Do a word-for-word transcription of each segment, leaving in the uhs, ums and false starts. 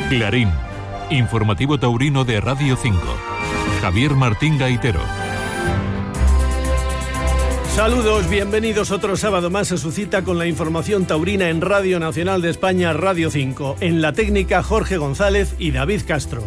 Clarín, informativo taurino de Radio cinco. Javier Martín Gaitero. Saludos, bienvenidos otro sábado más a su cita con la información taurina en Radio Nacional de España, Radio cinco. En la técnica, Jorge González y David Castro.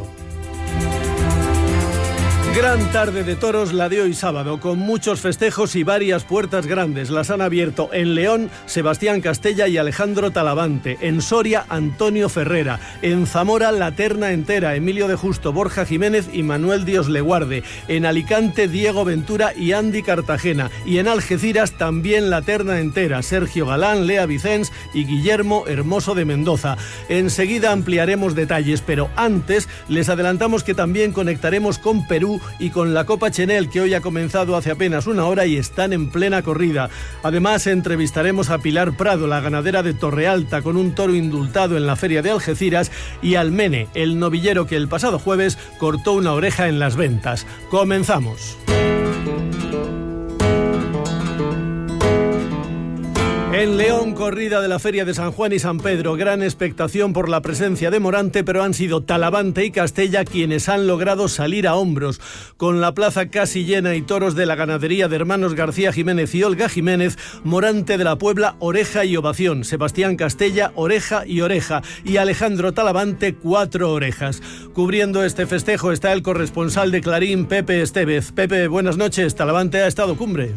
Gran tarde de toros la de hoy sábado, con muchos festejos y varias puertas grandes. Las han abierto en León, Sebastián Castella y Alejandro Talavante. En Soria, Antonio Ferrera. En Zamora, la terna entera, Emilio de Justo, Borja Jiménez y Manuel Dios le guarde. En Alicante, Diego Ventura y Andy Cartagena. Y en Algeciras, también la terna entera, Sergio Galán, Lea Vicens y Guillermo Hermoso de Mendoza. Enseguida ampliaremos detalles, pero antes les adelantamos que también conectaremos con Perú y con la Copa Chenel, que hoy ha comenzado hace apenas una hora y están en plena corrida. Además, entrevistaremos a Pilar Prado, la ganadera de Torrealta, con un toro indultado en la feria de Algeciras, y al Mene, el novillero que el pasado jueves cortó una oreja en las ventas. Comenzamos. En León, corrida de la Feria de San Juan y San Pedro. Gran expectación por la presencia de Morante, pero han sido Talavante y Castella quienes han logrado salir a hombros. Con la plaza casi llena y toros de la ganadería de hermanos García Jiménez y Olga Jiménez, Morante de la Puebla, oreja y ovación. Sebastián Castella, oreja y oreja. Y Alejandro Talavante, cuatro orejas. Cubriendo este festejo está el corresponsal de Clarín, Pepe Estevez. Pepe, buenas noches. Talavante ha estado cumbre.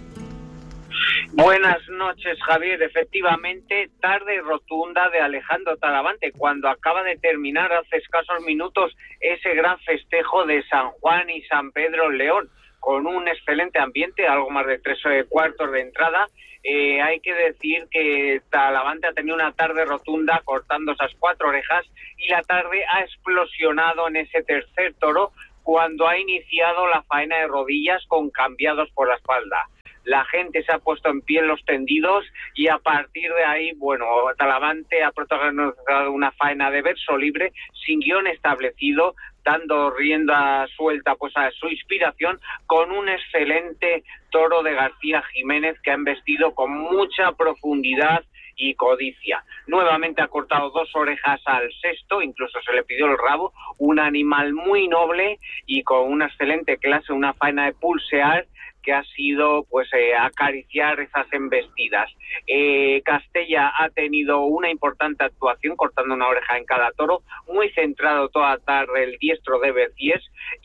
Buenas noches, Javier. Efectivamente, tarde rotunda de Alejandro Talavante cuando acaba de terminar hace escasos minutos ese gran festejo de San Juan y San Pedro en León, con un excelente ambiente, algo más de tres cuartos de entrada. Eh, hay que decir que Talavante ha tenido una tarde rotunda cortando esas cuatro orejas y la tarde ha explosionado en ese tercer toro cuando ha iniciado la faena de rodillas con cambiados por la espalda. La gente se ha puesto en pie en los tendidos y a partir de ahí, bueno, Talavante ha protagonizado una faena de verso libre, sin guión establecido, dando rienda suelta pues a su inspiración, con un excelente toro de García Jiménez que ha embestido con mucha profundidad y codicia. Nuevamente ha cortado dos orejas al sexto, incluso se le pidió el rabo, un animal muy noble y con una excelente clase, una faena de pulsear que ha sido pues eh, acariciar esas embestidas. Eh, Castella ha tenido una importante actuación cortando una oreja en cada toro, muy centrado toda la tarde el diestro de Becies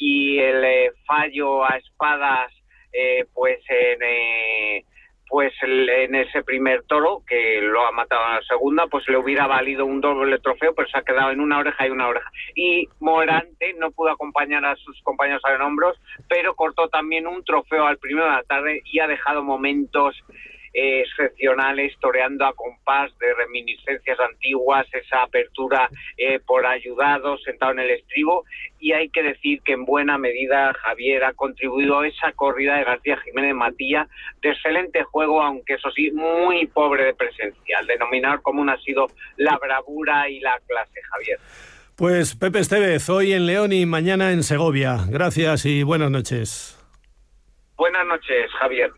y el eh, fallo a espadas eh, pues en eh, pues en ese primer toro, que lo ha matado en la segunda, pues le hubiera valido un doble trofeo, pero se ha quedado en una oreja y una oreja. Y Morante no pudo acompañar a sus compañeros en hombros, pero cortó también un trofeo al primero de la tarde y ha dejado momentos eh, excepcionales, toreando a compás de reminiscencias antiguas, esa apertura eh, por ayudado, sentado en el estribo, y hay que decir que en buena medida Javier ha contribuido a esa corrida de García Jiménez Matilla, de excelente juego, aunque eso sí, muy pobre de presencia. El denominador común ha sido la bravura y la clase, Javier. Pues Pepe Estevez, hoy en León y mañana en Segovia. Gracias y buenas noches. Buenas noches, Javier.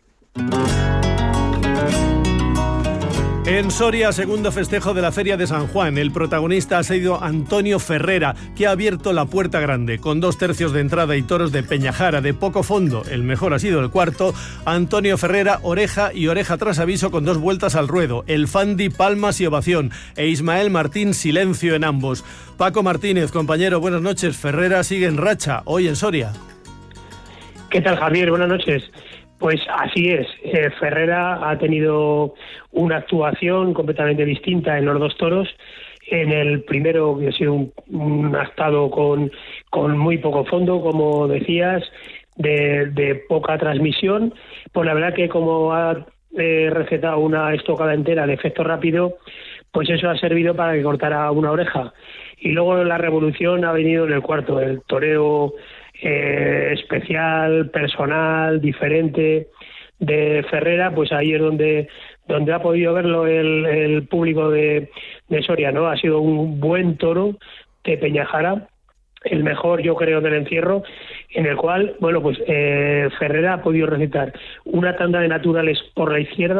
En Soria, segundo festejo de la Feria de San Juan. El protagonista ha sido Antonio Ferrera, que ha abierto la puerta grande. Con dos tercios de entrada y toros de Peñajara de poco fondo, el mejor ha sido el cuarto. Antonio Ferrera, oreja y oreja tras aviso con dos vueltas al ruedo. El Fandi, palmas y ovación. E Ismael Martín, silencio en ambos. Paco Martínez, compañero, buenas noches. Ferrera sigue en racha, hoy en Soria. ¿Qué tal, Javier? Buenas noches. Pues así es, eh, Ferrera ha tenido una actuación completamente distinta en los dos toros. En el primero, que ha sido un, un astado con, con muy poco fondo, como decías, de, de poca transmisión. Pues la verdad que como ha eh, recetado una estocada entera de efecto rápido, pues eso ha servido para que cortara una oreja. Y luego la revolución ha venido en el cuarto, el toreo Eh, especial, personal, diferente de Ferrera, pues ahí es donde donde ha podido verlo el, el público de, de Soria, ¿no? Ha sido un buen toro de Peñajara, el mejor, yo creo, del encierro, en el cual, bueno, pues eh, Ferrera ha podido recetar una tanda de naturales por la izquierda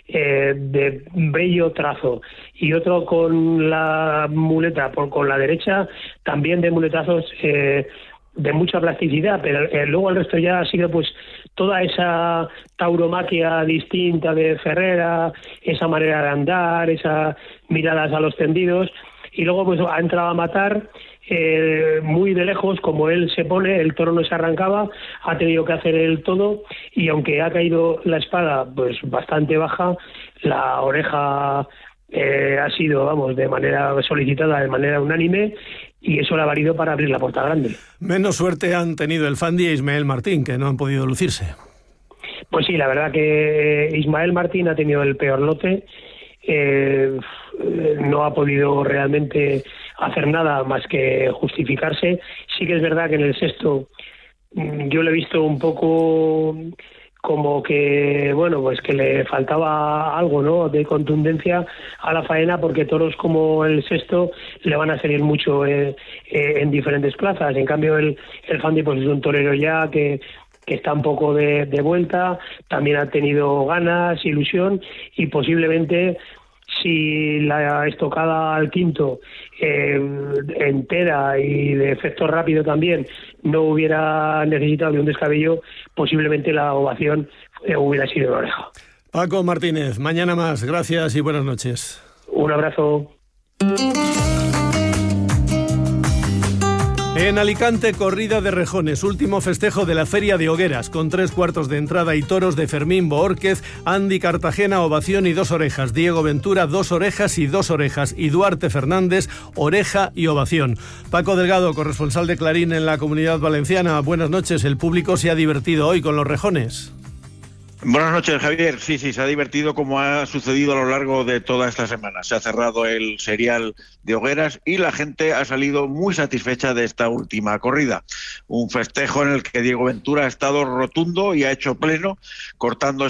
eh, de bello trazo y otro con la muleta por con la derecha, también de muletazos eh, de mucha plasticidad, pero eh, luego el resto ya ha sido pues toda esa tauromaquia distinta de Ferrera, esa manera de andar, esas miradas a los tendidos, y luego pues ha entrado a matar eh, muy de lejos, como él se pone, el toro no se arrancaba, ha tenido que hacer el todo, y aunque ha caído la espada pues bastante baja, la oreja eh, ha sido, vamos, de manera solicitada, de manera unánime, y eso le ha valido para abrir la puerta grande. Menos suerte han tenido el Fandi e Ismael Martín, que no han podido lucirse. Pues sí, la verdad que Ismael Martín ha tenido el peor lote, eh, no ha podido realmente hacer nada más que justificarse. Sí que es verdad que en el sexto yo le he visto un poco como que, bueno, pues que le faltaba algo, ¿no?, de contundencia a la faena, porque toros como el sexto le van a salir mucho eh, eh, en diferentes plazas. En cambio el, el Fandi pues es un torero ya que que está un poco de, de vuelta, también ha tenido ganas, ilusión, y posiblemente si la estocada al quinto eh, entera y de efecto rápido también no hubiera necesitado de un descabello, posiblemente la ovación eh, hubiera sido en oreja. Paco Martínez, mañana más, gracias y buenas noches. Un abrazo. En Alicante, corrida de rejones, último festejo de la Feria de Hogueras, con tres cuartos de entrada y toros de Fermín Boórquez, Andy Cartagena, ovación y dos orejas, Diego Ventura, dos orejas y dos orejas, y Duarte Fernández, oreja y ovación. Paco Delgado, corresponsal de Clarín en la Comunidad Valenciana, buenas noches. ¿El público se ha divertido hoy con los rejones? Buenas noches, Javier. Sí, sí, se ha divertido como ha sucedido a lo largo de toda esta semana. Se ha cerrado el serial de Hogueras y la gente ha salido muy satisfecha de esta última corrida. Un festejo en el que Diego Ventura ha estado rotundo y ha hecho pleno, cortando